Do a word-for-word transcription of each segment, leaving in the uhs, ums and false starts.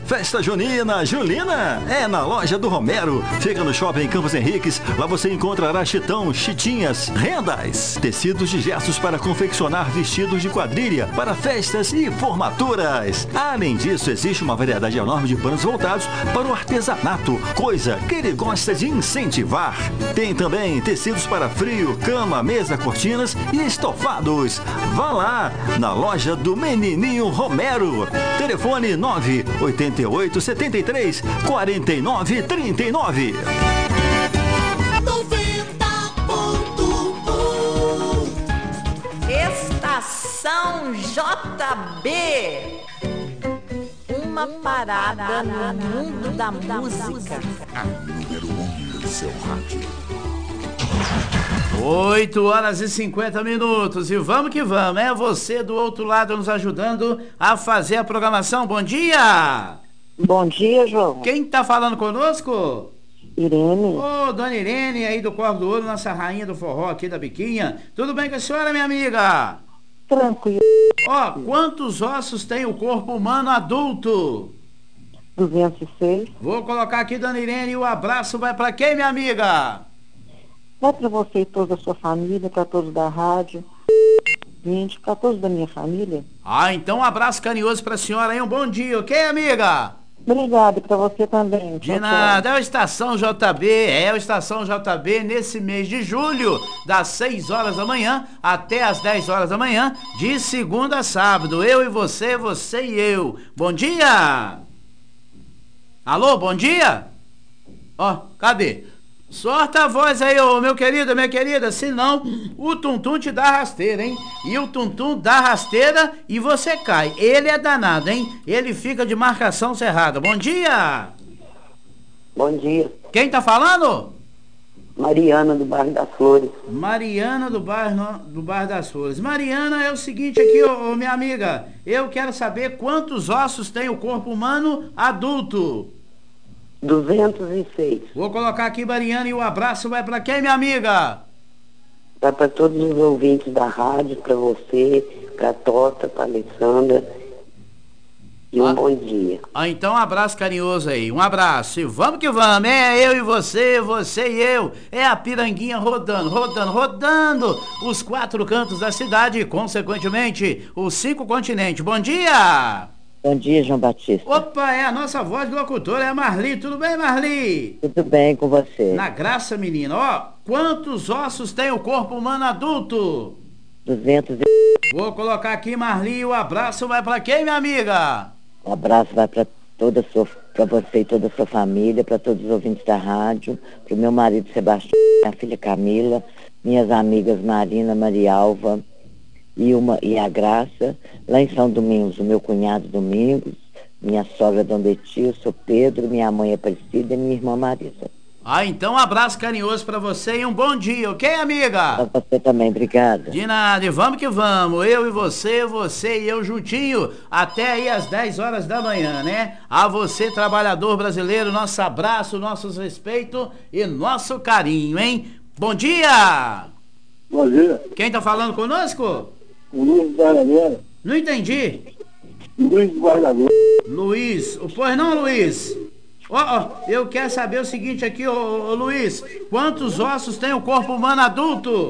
Festa junina, Julina, é na loja do Romero. Fica no Shopping Campos Henriques. Lá você encontrará chitão, chitinhas, rendas, tecidos de gestos para confeccionar vestidos de quadrilha para festas e formaturas. Além disso, existe uma variedade enorme de panos voltados para o artesanato, coisa que ele gosta de incentivar. Tem também tecidos para frio, cama, mesa, cortinas e estofados. Vá lá na loja do Menininho Romero. Telefone nove oito oito sete três quatro nove três nove. Estação J B. Uma parada no mundo da música. A número um do seu rádio. oito horas e cinquenta minutos e vamos que vamos, é você do outro lado nos ajudando a fazer a programação. Bom dia! Bom dia, João. Quem tá falando conosco? Irene. Ô, dona Irene aí do Corvo do Ouro, nossa rainha do forró aqui da Biquinha. Tudo bem com a senhora, minha amiga? Tranquilo. Ó, quantos ossos tem o corpo humano adulto? duzentos e seis. Vou colocar aqui, dona Irene, e o abraço vai pra quem, minha amiga? Vai para você e toda a sua família, para todos da rádio, vinte, para todos da minha família. Ah, então um abraço carinhoso pra senhora aí, um bom dia, ok, amiga? Obrigada, para você também. De nada, é o Estação J B, é o Estação J B nesse mês de julho, das seis horas da manhã até as dez horas da manhã, de segunda a sábado. Eu e você, você e eu. Bom dia! Alô, bom dia? Ó, cadê? Sorta a voz aí, ô meu querido, minha querida, senão o Tuntum te dá rasteira, hein? E o Tuntum dá rasteira e você cai. Ele é danado, hein? Ele fica de marcação cerrada. Bom dia! Bom dia. Quem tá falando? Mariana, do bairro das Flores. Mariana do bairro, do bairro das Flores. Mariana, é o seguinte aqui, ô, ô minha amiga. Eu quero saber quantos ossos tem o corpo humano adulto. duzentos e seis. Vou colocar aqui, Mariana, e o abraço vai pra quem, minha amiga? Vai para todos os ouvintes da rádio, para você, para Tota, para Alessandra. E um ah. bom dia. Ah, então um abraço carinhoso aí, um abraço. E vamos que vamos, é eu e você, você e eu. É a piranguinha rodando, rodando, rodando os quatro cantos da cidade e, consequentemente, os cinco continentes. Bom dia! Bom dia, João Batista. Opa, é a nossa voz do locutor, é a Marli. Tudo bem, Marli? Tudo bem com você? Na graça, menina. Ó, quantos ossos tem o corpo humano adulto? duzentos e... Vou colocar aqui, Marli, o abraço vai pra quem, minha amiga? Um abraço vai para toda a sua, para você e toda a sua família, para todos os ouvintes da rádio, para o meu marido Sebastião, minha filha Camila, minhas amigas Marina, Marialva e, uma, e a Graça, lá em São Domingos, o meu cunhado Domingos, minha sogra Dom Betil, sou Pedro, minha mãe Aparecida e minha irmã Marisa. Ah, então um abraço carinhoso pra você e um bom dia, ok, amiga? Pra você também, obrigada. De nada, e vamos que vamos, eu e você, você e eu juntinho, até aí às dez horas da manhã, né? A você, trabalhador brasileiro, nosso abraço, nossos respeito e nosso carinho, hein? Bom dia! Bom dia. Quem tá falando conosco? O Luiz do Guarda-Vera. Não entendi. Luiz do Guarda-Vera. Luiz, pois não, Luiz? Ó, ó, eu quero saber o seguinte aqui, ô, ô Luiz, quantos ossos tem o corpo humano adulto?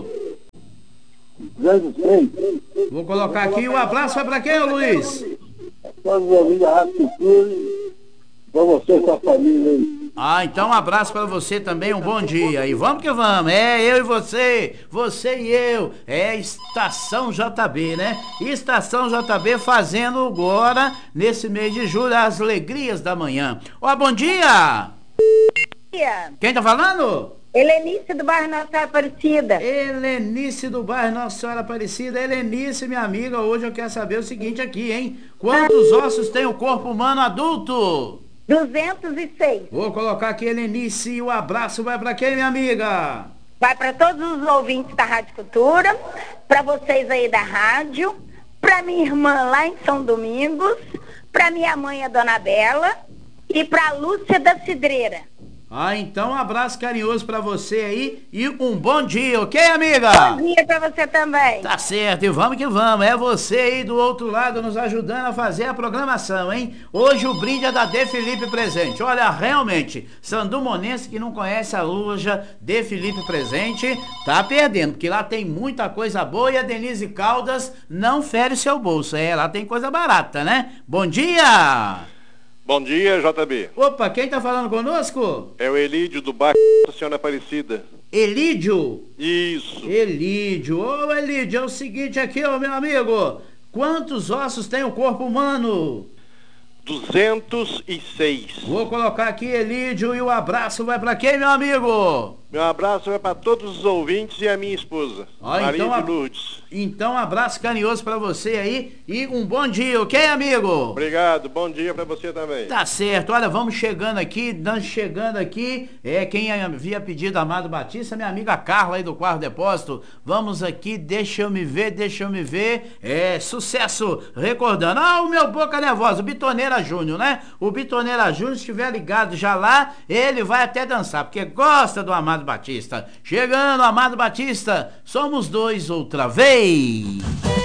duzentos e seis. Vou colocar aqui, o abraço vai pra quem, ô Luiz? Todos os ouvintes da Rádio Cultura, pra você e sua família aí. Ah, então um abraço pra você também, um bom dia. E vamos que vamos, é eu e você, você e eu, é Estação J B, né? Estação J B fazendo agora, nesse mês de julho, as alegrias da manhã. Ó, bom dia! Bom dia! Quem tá falando? Helenice do bairro Nossa Senhora Aparecida. Helenice do bairro Nossa Senhora Aparecida. Helenice, minha amiga, hoje eu quero saber o seguinte aqui, hein? Quantos ossos tem o corpo humano adulto? duzentos e seis. Vou colocar aqui, Helenice, e o abraço vai pra quem, minha amiga? Vai para todos os ouvintes da Rádio Cultura, para vocês aí da rádio, para minha irmã lá em São Domingos, para minha mãe, a Dona Bela, e para Lúcia da Cidreira. Ah, então um abraço carinhoso pra você aí e um bom dia, ok, amiga? Bom dia pra você também. Tá certo, e vamos que vamos. É você aí do outro lado nos ajudando a fazer a programação, hein? Hoje o brinde é da De Felipe Presente. Olha, realmente, sandumonense que não conhece a loja De Felipe Presente, tá perdendo, porque lá tem muita coisa boa e a Denise Caldas não fere seu bolso. É, lá tem coisa barata, né? Bom dia! Bom dia, J B. Opa, quem tá falando conosco? É o Elídio do bairro Nossa Senhora Aparecida. Elídio? Isso. Elídio. Ô, Elídio, é o seguinte aqui, ô, meu amigo. Quantos ossos tem o corpo humano? duzentos e seis. Vou colocar aqui, Elídio, e o abraço vai pra quem, meu amigo? Meu abraço vai para todos os ouvintes e a minha esposa, Ah, Maria então, de Lourdes. Então, um abraço carinhoso pra você aí e um bom dia, ok, amigo? Obrigado, bom dia para você também. Tá certo, olha, vamos chegando aqui, nós chegando aqui, é, quem havia pedido Amado Batista, minha amiga Carla aí do Quarto Depósito, vamos aqui, deixa eu me ver, deixa eu me ver, é, sucesso, recordando, ah, o meu boca nervosa, o Bitoneira Júnior, né? O Bitoneira Júnior, se estiver ligado já lá, ele vai até dançar, porque gosta do Amado Batista. Chegando, Amado Batista, somos dois outra vez.